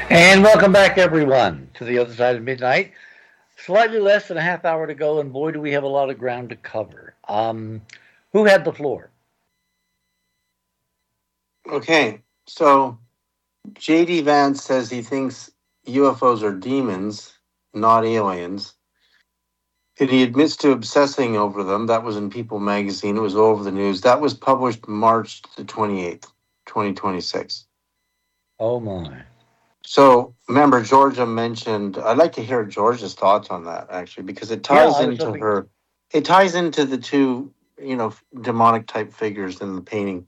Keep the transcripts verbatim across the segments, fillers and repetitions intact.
And welcome back, everyone, to the other side of midnight. Slightly less than a half hour to go, and boy, do we have a lot of ground to cover. Um, who had the floor? Okay, so J D Vance says he thinks U F Os are demons, not aliens. And he admits to obsessing over them. That was in People magazine. It was all over the news. That was published March the twenty-eighth, twenty twenty-six. Oh, my. So, remember, Georgia mentioned, I'd like to hear Georgia's thoughts on that, actually, because it ties Yeah, into her, it ties into the two, you know, demonic type figures in the painting.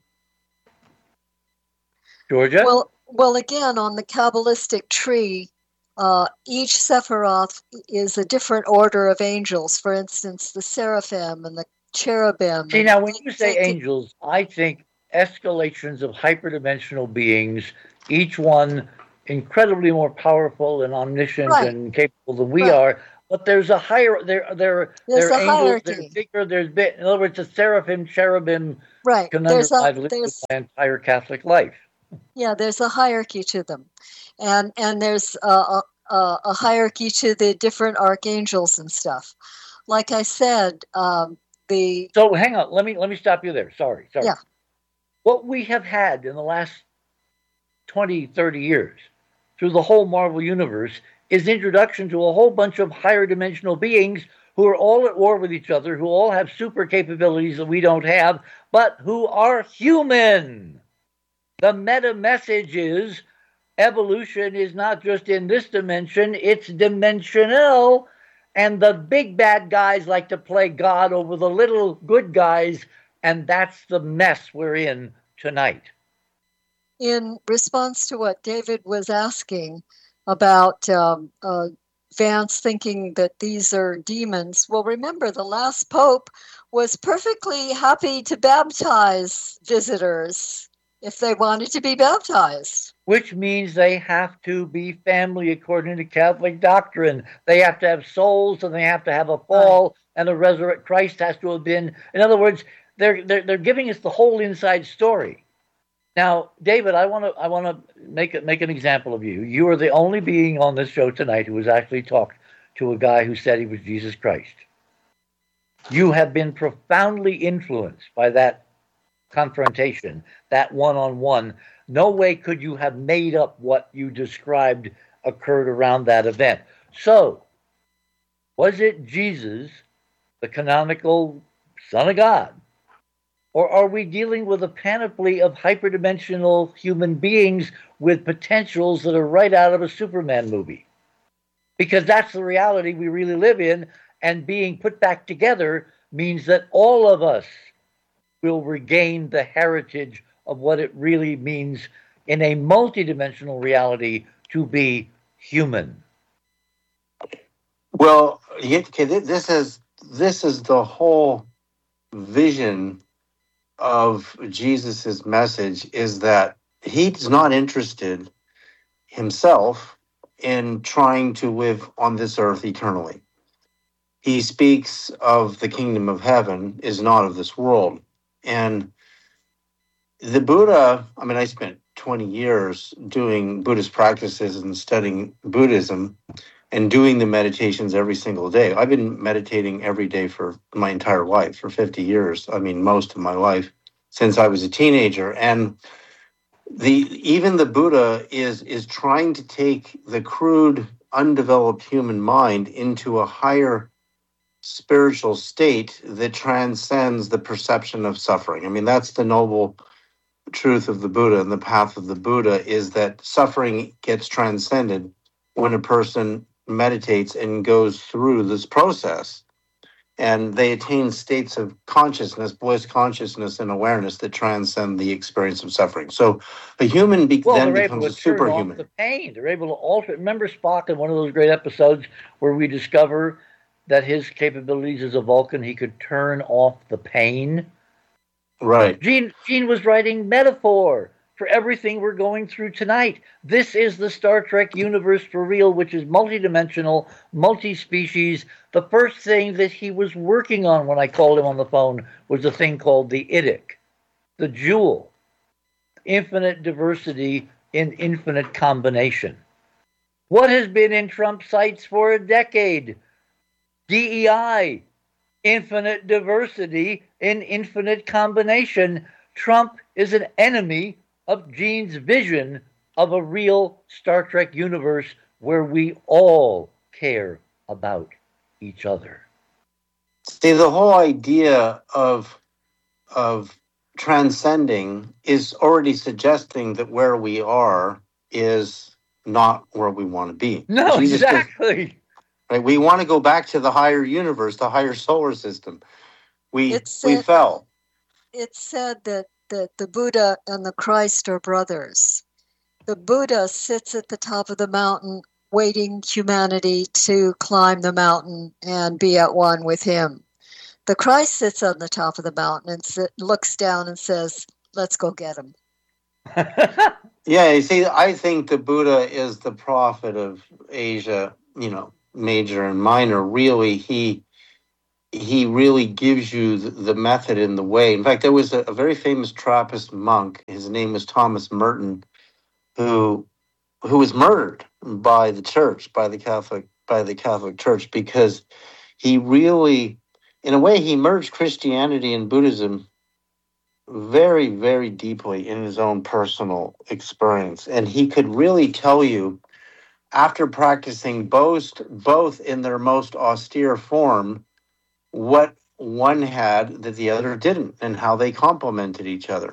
Georgia? Well, well, again, on the Kabbalistic tree, uh, each Sephiroth is a different order of angels. For instance, the seraphim and the cherubim. See, now, when you say angels, I think escalations of hyperdimensional beings, each one incredibly more powerful and omniscient right. and capable than we right. are. But there's a higher, there, there, there's there a angels, hierarchy. There's bigger, there's bit. In other words, the seraphim, cherubim right. conundrum there's a, I've lived with my entire Catholic life. Yeah, there's a hierarchy to them, and and there's a, a, a hierarchy to the different archangels and stuff. Like I said, um, the so hang on, let me let me stop you there. Sorry, sorry. Yeah. What we have had in the last twenty, thirty years through the whole Marvel universe is introduction to a whole bunch of higher dimensional beings who are all at war with each other, who all have super capabilities that we don't have, but who are human. The meta message is evolution is not just in this dimension, it's dimensional. And the big bad guys like to play God over the little good guys, and that's the mess we're in tonight. In response to what David was asking about um, uh, Vance thinking that these are demons, well, remember the last pope was perfectly happy to baptize visitors if they wanted to be baptized. Which means they have to be family according to Catholic doctrine. They have to have souls, and they have to have a fall, right. and a resurrect. Christ has to have been. In other words, they're they're they're giving us the whole inside story. Now, David, I want to I want to make it make an example of you. You are the only being on this show tonight who has actually talked to a guy who said he was Jesus Christ. You have been profoundly influenced by that confrontation, that one-on-one. No way could you have made up what you described occurred around that event. So, was it Jesus, the canonical Son of God? Or are we dealing with a panoply of hyperdimensional human beings with potentials that are right out of a Superman movie? Because that's the reality we really live in, and being put back together means that all of us will regain the heritage of what it really means in a multidimensional reality to be human. Well, okay, this is this is the whole vision of Jesus's message, is that he's not interested himself in trying to live on this earth eternally. He speaks of the kingdom of heaven is not of this world. And the Buddha, I mean, I spent twenty years doing Buddhist practices and studying Buddhism and doing the meditations every single day. I've been meditating every day for my entire life, for fifty years. I mean, most of my life since I was a teenager. And the even the Buddha is is trying to take the crude, undeveloped human mind into a higher spiritual state that transcends the perception of suffering. I mean, that's the noble truth of the Buddha, and the path of the Buddha is that suffering gets transcended when a person meditates and goes through this process, and they attain states of consciousness, bliss consciousness and awareness that transcend the experience of suffering. So a human be- well, then they're becomes able to a superhuman. Turn off the pain. They're able to alter. Remember Spock in one of those great episodes where we discover that his capabilities as a Vulcan, he could turn off the pain? Right. Gene, Gene was writing metaphor for everything we're going through tonight. This is the Star Trek universe for real, which is multidimensional, multi-species. The first thing that he was working on when I called him on the phone was a thing called the Idic, the jewel, infinite diversity in infinite combination. What has been in Trump sites for a decade? D E I, infinite diversity in infinite combination. Trump is an enemy of Gene's vision of a real Star Trek universe where we all care about each other. See, the whole idea of of transcending is already suggesting that where we are is not where we want to be. No, Jesus exactly. Is, right? We want to go back to the higher universe, the higher solar system. We It's we said- fell. It's said that, that the Buddha and the Christ are brothers. The Buddha sits at the top of the mountain waiting humanity to climb the mountain and be at one with him. The Christ sits on the top of the mountain and sit, looks down and says, let's go get him. Yeah, you see, I think the Buddha is the prophet of Asia, you know, major and minor. Really, he he really gives you the, the method and the way. In fact, there was a, a very famous Trappist monk. His name was Thomas Merton, who who was murdered by the church, by the Catholic by the Catholic Church, because he really, in a way, he merged Christianity and Buddhism very, very deeply in his own personal experience. And he could really tell you, after practicing both, both in their most austere form, what one had that the other didn't and how they complemented each other.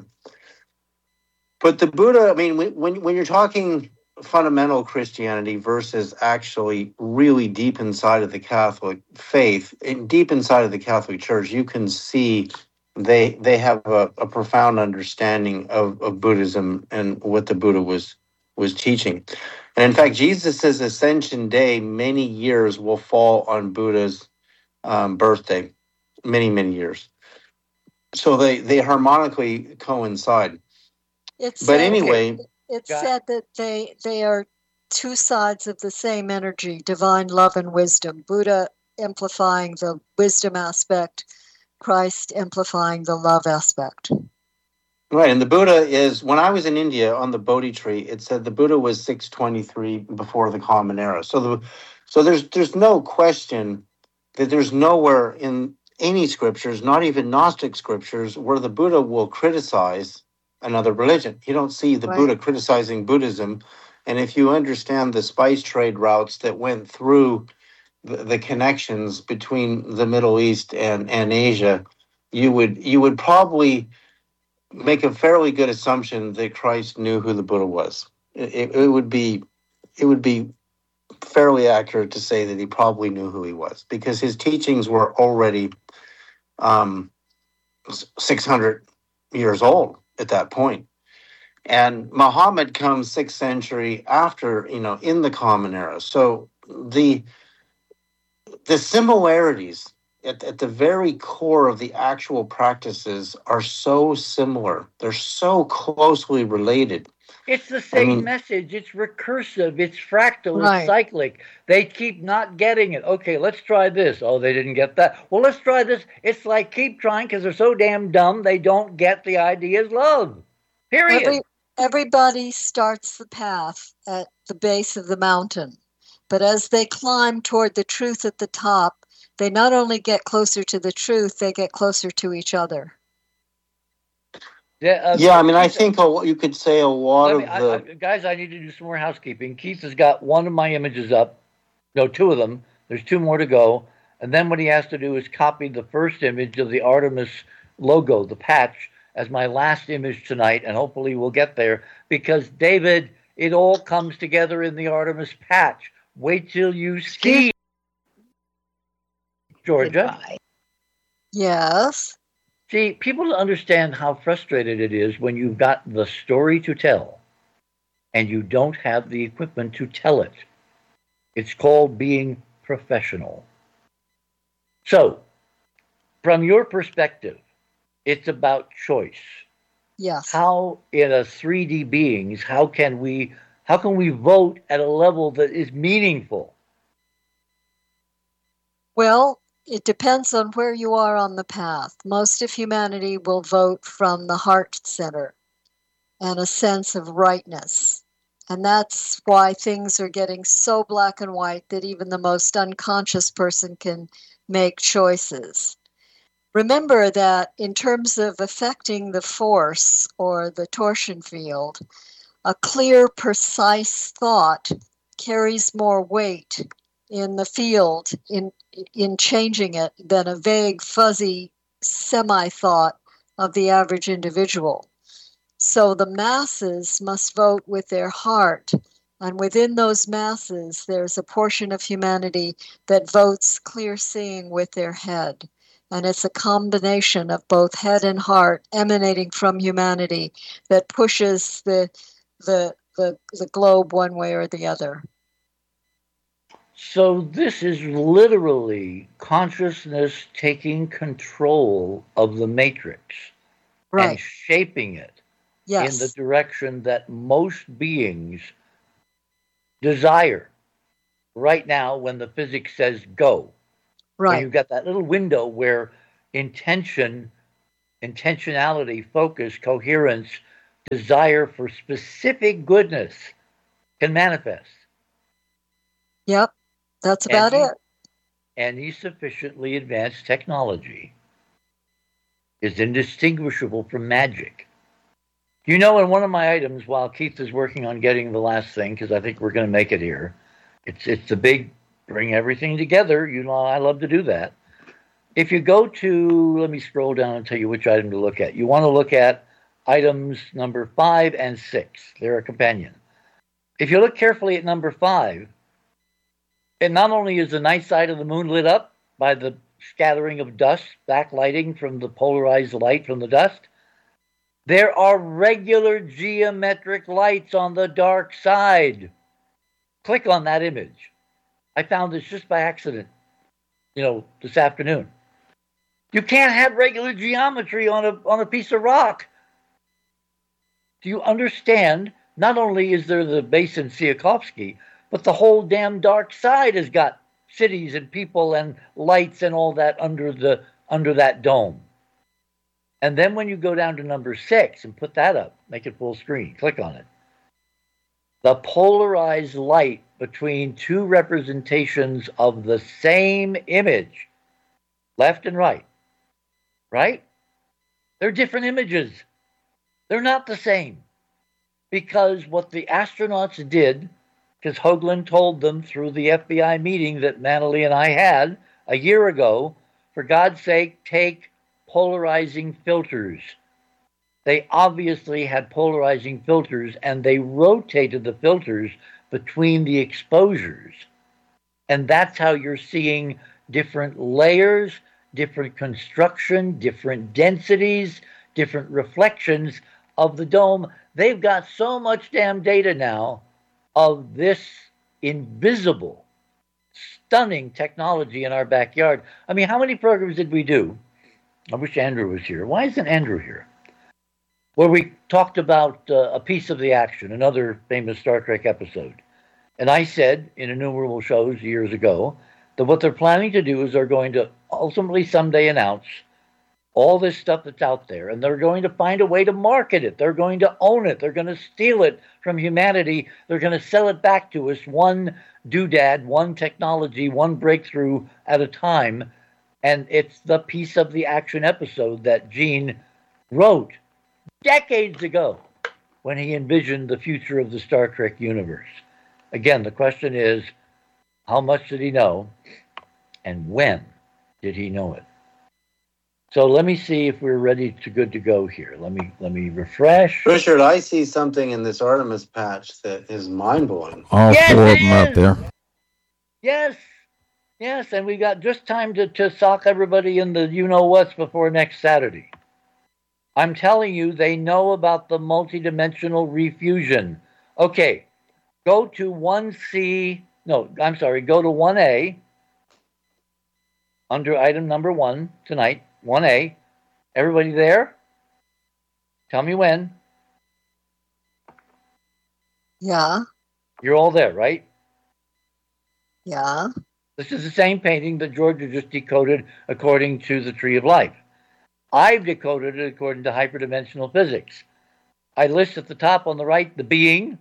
But the Buddha, I mean, when, when you're talking fundamental Christianity versus actually really deep inside of the Catholic faith, and deep inside of the Catholic Church, you can see they they have a, a profound understanding of, of Buddhism and what the Buddha was was teaching. And in fact, Jesus' Ascension Day, many years will fall on Buddha's um, birthday, many, many years. So they, they harmonically coincide. It's But said, anyway, it's Got- said that they they are two sides of the same energy, divine love and wisdom. Buddha amplifying the wisdom aspect, Christ amplifying the love aspect. right, and the Buddha is, when I was in India on the Bodhi tree, it said the Buddha was six twenty-three before the Common Era. So the so there's there's no question that there's nowhere in any scriptures, not even Gnostic scriptures, where the Buddha will criticize another religion. You don't see the Right. Buddha criticizing Buddhism. And if you understand the spice trade routes that went through the, the connections between the Middle East and, and Asia, you would you would probably make a fairly good assumption that Christ knew who the Buddha was. It, it would be it would be fairly accurate to say that he probably knew who he was, because his teachings were already um, six hundred years old at that point. And Muhammad comes sixth century after, you know, in the Common Era. So the the similarities at, at the very core of the actual practices are so similar. They're so closely related. It's the same mean- message. It's recursive. It's fractal. Right. It's cyclic. They keep not getting it. Okay, let's try this. Oh, they didn't get that. Well, let's try this. It's like keep trying because they're so damn dumb they don't get the idea of love. Period. Every, everybody starts the path at the base of the mountain, but as they climb toward the truth at the top, they not only get closer to the truth, they get closer to each other. Yeah, uh, Yeah, I mean, I Keith- think a, you could say a lot let of me- I- the... I- guys, I need to do some more housekeeping. Keith has got one of my images up. No, two of them. There's two more to go. And then what he has to do is copy the first image of the Artemis logo, the patch, as my last image tonight. And hopefully we'll get there. Because, David, it all comes together in the Artemis patch. Wait till you see. Georgia. Goodbye. Yes. See, people don't understand how frustrated it is when you've got the story to tell and you don't have the equipment to tell it. It's called being professional. So, from your perspective, it's about choice. Yes. How, in a three D beings, how can we how can we vote at a level that is meaningful? Well, it depends on where you are on the path. Most of humanity will vote from the heart center and a sense of rightness. And that's why things are getting so black and white that even the most unconscious person can make choices. Remember that in terms of affecting the force or the torsion field, a clear, precise thought carries more weight in the field in in changing it than a vague, fuzzy, semi-thought of the average individual. So the masses must vote with their heart, and within those masses there's a portion of humanity that votes clear-seeing with their head. And it's a combination of both head and heart emanating from humanity that pushes the the the, the globe one way or the other. So this is literally consciousness taking control of the matrix, right, and shaping it, yes, in the direction that most beings desire. Right now, when the physics says go, right, when you've got that little window where intention, intentionality, focus, coherence, desire for specific goodness can manifest. Yep, that's about any, it. Any sufficiently advanced technology is indistinguishable from magic. You know, in one of my items, while Keith is working on getting the last thing, because I think we're going to make it here, it's it's the big bring everything together. You know, I love to do that. If you go to, let me scroll down and tell you which item to look at. You want to look at items number five and six. They're a companion. If you look carefully at number five, and not only is the night side of the moon lit up by the scattering of dust, backlighting from the polarized light from the dust, there are regular geometric lights on the dark side. Click on that image. I found this just by accident, you know, this afternoon. You can't have regular geometry on a on a piece of rock. Do you understand? Not only is there the basin Tsiolkovsky, but the whole damn dark side has got cities and people and lights and all that under the under that dome. And then when you go down to number six and put that up, make it full screen, click on it. The polarized light between two representations of the same image, left and right, right? They're different images. They're not the same. Because what the astronauts did, because Hoagland told them through the F B I meeting that Manley and I had a year ago, for God's sake, take polarizing filters. They obviously had polarizing filters, and they rotated the filters between the exposures. And that's how you're seeing different layers, different construction, different densities, different reflections of the dome. They've got so much damn data now of this invisible, stunning technology in our backyard. I mean, how many programs did we do? I wish Andrew was here. Why isn't Andrew here? Where we talked about uh, a piece of the action, another famous Star Trek episode. And I said in innumerable shows years ago that what they're planning to do is they're going to ultimately someday announce all this stuff that's out there, and they're going to find a way to market it. They're going to own it. They're going to steal it from humanity. They're going to sell it back to us, one doodad, one technology, one breakthrough at a time. And it's the piece of the action episode that Gene wrote decades ago when he envisioned the future of the Star Trek universe. Again, the question is, how much did he know, and when did he know it? So let me see if we're ready to good to go here. Let me let me refresh. Richard, I see something in this Artemis patch that is mind-blowing. All yes, four of them out there. Yes, yes, and we got just time to, to sock everybody in the you-know-whats before next Saturday. I'm telling you, they know about the multidimensional refusion. Okay, go to one C, no, I'm sorry, go to one A, under item number one tonight, one A. Everybody there? Tell me when. Yeah. You're all there, right? Yeah. This is the same painting that Georgia just decoded according to the Tree of Life. I've decoded it according to hyperdimensional physics. I list at the top on the right the being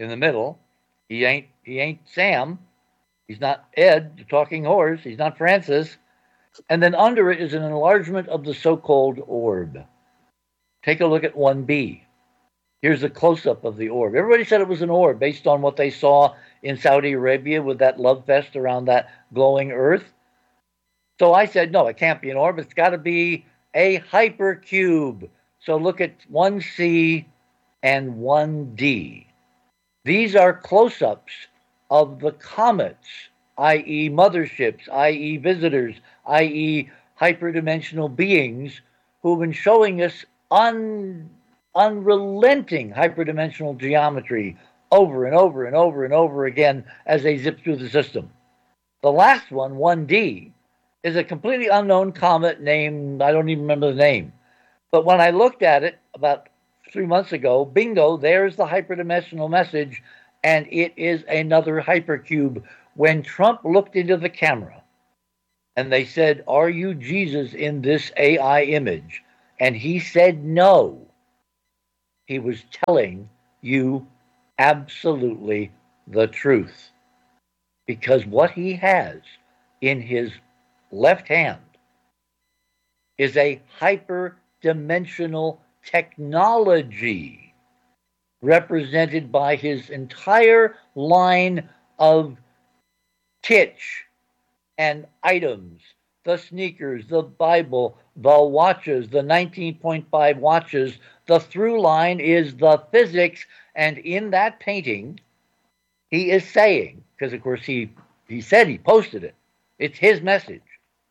in the middle. He ain't he ain't Sam. He's not Ed, the talking horse. He's not Francis. And then under it is an enlargement of the so-called orb. Take a look at one B. Here's a close-up of the orb. Everybody said it was an orb based on what they saw in Saudi Arabia with that love fest around that glowing earth. So I said, no, it can't be an orb. It's got to be a hypercube. So look at one C and one D. These are close-ups of the comets, that is motherships, that is visitors, that is hyperdimensional beings who've been showing us un, unrelenting hyperdimensional geometry over and over and over and over again as they zip through the system. The last one, one D, is a completely unknown comet named, I don't even remember the name. But when I looked at it about three months ago, bingo, there's the hyperdimensional message, and it is another hypercube. When Trump looked into the camera and they said, are you Jesus in this A I image? And he said no. He was telling you absolutely the truth. Because what he has in his left hand is a hyperdimensional technology represented by his entire line of kitsch and items, the sneakers, the Bible, the watches, the nineteen point five watches. The through line is the physics, and in that painting, he is saying, because of course he, he said he posted it, it's his message,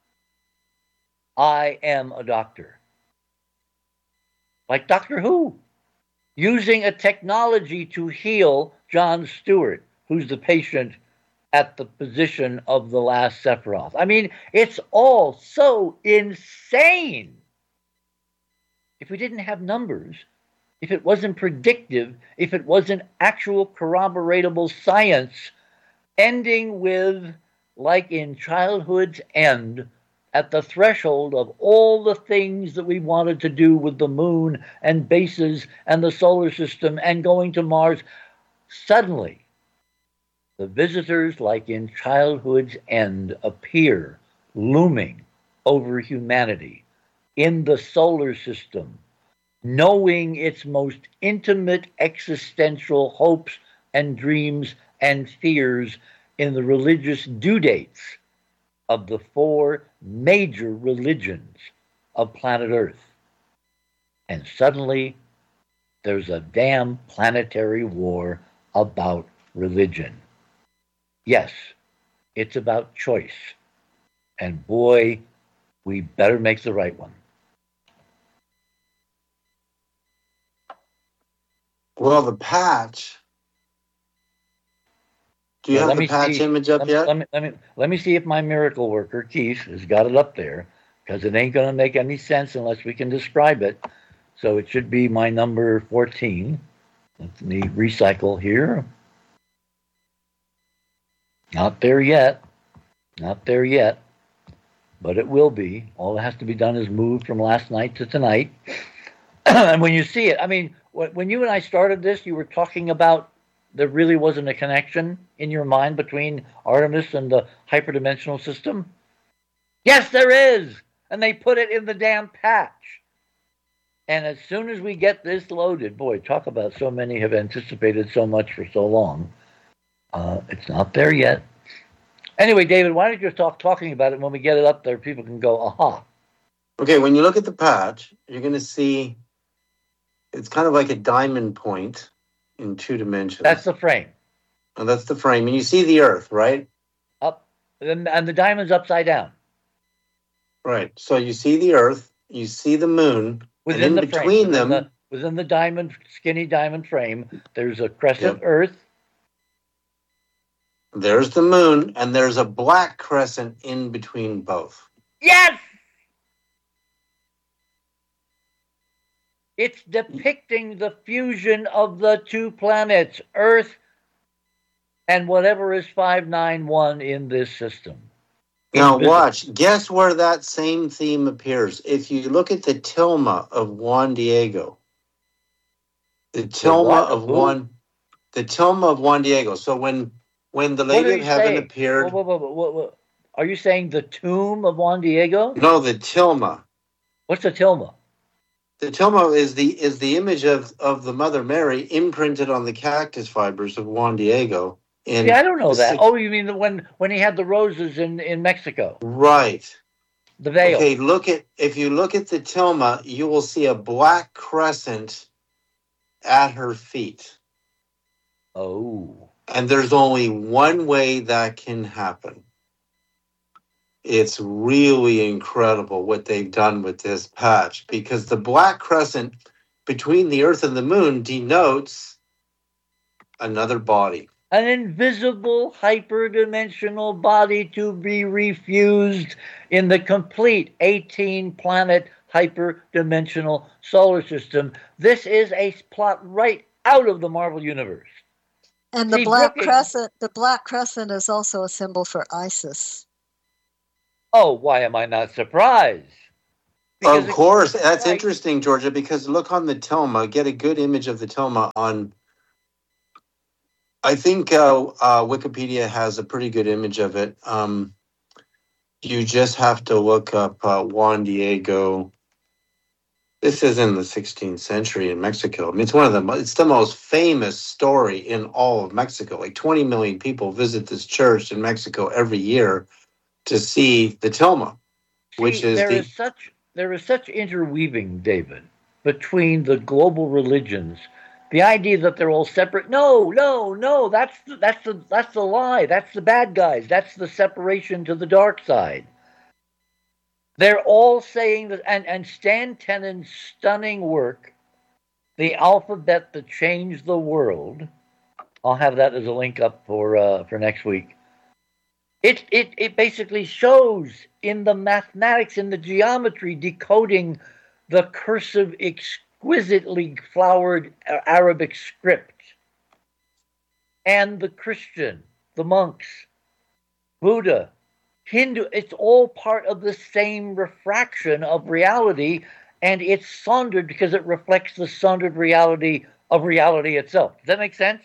I am a doctor. Like Doctor Who, using a technology to heal John Stewart, who's the patient at the position of the last Sephiroth. I mean, it's all so insane. If we didn't have numbers, if it wasn't predictive, if it wasn't actual corroboratable science, ending with, like in childhood's end, at the threshold of all the things that we wanted to do with the moon and bases and the solar system and going to Mars, suddenly the visitors, like in childhood's end, appear looming over humanity in the solar system, knowing its most intimate existential hopes and dreams and fears in the religious due dates of the four major religions of planet Earth. And suddenly, there's a damn planetary war about religion. Yes, it's about choice. And boy, we better make the right one. Well, the patch. Do you Well, have the patch see, image up let, yet? Let me, let, me, let me see if my miracle worker, Keith, has got it up there, because it ain't going to make any sense unless we can describe it. So it should be my number fourteen. Let me recycle here. Not there yet. Not there yet. But it will be. All that has to be done is move from last night to tonight. And when you see it, I mean, when you and I started this, you were talking about there really wasn't a connection in your mind between Artemis and the hyperdimensional system. Yes, there is. And they put it in the damn patch. And as soon as we get this loaded, boy, talk about so many have anticipated so much for so long. Uh, it's not there yet. Anyway, David, why don't you talk talking about it? When we get it up there, people can go, aha. Okay, when you look at the patch, you're going to see it's kind of like a diamond point in two dimensions. That's the frame. And that's the frame. And you see the Earth, right? Up, and, and the diamond's upside down. Right. So you see the Earth, you see the moon, Within and in the between frame, within them... The, within the diamond, skinny diamond frame, there's a crescent Yep. Earth. There's the moon, and there's a black crescent in between both. Yes! It's depicting the fusion of the two planets, Earth and whatever is five nine one in this system. Now Invisible. watch, guess where that same theme appears. If you look at the tilma of Juan Diego, the tilma what? of Who? Juan, The Tilma of Juan Diego. So when when the Lady of Heaven saying? appeared... Whoa, whoa, whoa, whoa, whoa. Are you saying the tomb of Juan Diego? No, the Tilma. What's the Tilma? The Tilma is the is the image of, of the Mother Mary imprinted on the cactus fibers of Juan Diego. In yeah, I don't know that. Six... Oh, you mean when when he had the roses in, in Mexico? Right. The veil. Okay, look at if you look at the Tilma, you will see a black crescent at her feet. Oh. And there's only one way that can happen. It's really incredible what they've done with this patch, because the black crescent between the Earth and the Moon denotes another body. An invisible hyperdimensional body to be refused in the complete eighteen-planet hyperdimensional solar system. This is a plot right out of the Marvel Universe. And the See, black Brookings, crescent, the black crescent is also a symbol for Isis. Oh, why am I not surprised? Because of course. That's right. Interesting, Georgia, because look on the Tilma. Get a good image of the Tilma on... I think uh, uh, Wikipedia has a pretty good image of it. Um, you just have to look up uh, Juan Diego. This is in the sixteenth century in Mexico. I mean, it's one of the... It's the most famous story in all of Mexico. Like twenty million people visit this church in Mexico every year to see the Tilma, see, which is there the... is such there is such interweaving, David, between the global religions. The idea that they're all separate. No, no, no. That's the, that's the that's the lie. That's the bad guys. That's the separation to the dark side. They're all saying that, and and Stan Tenon's stunning work, "The Alphabet That Changed the World." I'll have that as a link up for uh, for next week. It, it it basically shows in the mathematics, in the geometry, decoding the cursive, exquisitely flowered Arabic script, and the Christian, the monks, Buddha, Hindu. It's all part of the same refraction of reality, and it's sundered because it reflects the sundered reality of reality itself. Does that make sense?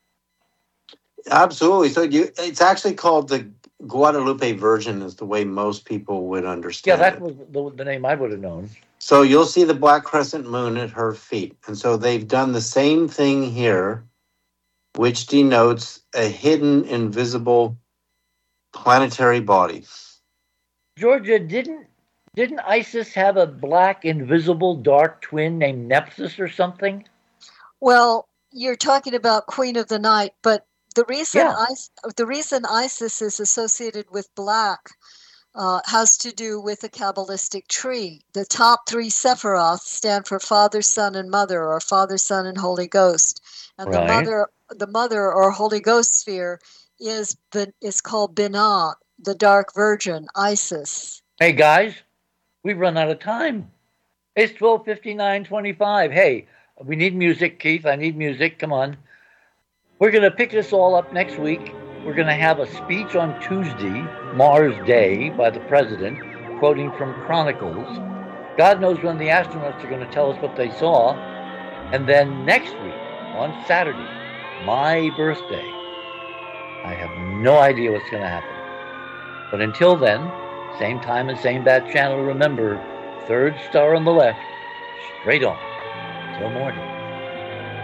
Absolutely. So you, it's actually called the Guadalupe Virgin, is the way most people would understand. Yeah, that it. was the, the name I would have known. So you'll see the black crescent moon at her feet. And so they've done the same thing here, which denotes a hidden, invisible planetary body. Georgia, didn't didn't Isis have a black, invisible, dark twin named Nephthys or something? Well, you're talking about Queen of the Night, but the reason yeah. Is, the reason Isis is associated with black uh, has to do with the Kabbalistic tree. The top three Sephiroth stand for Father, Son, and Mother, or Father, Son, and Holy Ghost. And right. the mother, the mother or Holy Ghost sphere is is called Binah, the Dark Virgin, Isis. Hey guys, we've run out of time. It's twelve fifty-nine twenty-five. Hey, we need music, Keith. I need music. Come on. We're going to pick this all up next week. We're going to have a speech on Tuesday, Mars Day, by the president, quoting from Chronicles. God knows when the astronauts are going to tell us what they saw. And then next week, on Saturday, my birthday, I have no idea what's going to happen. But until then, same time and same bat channel, remember, third star on the left, straight on, till morning.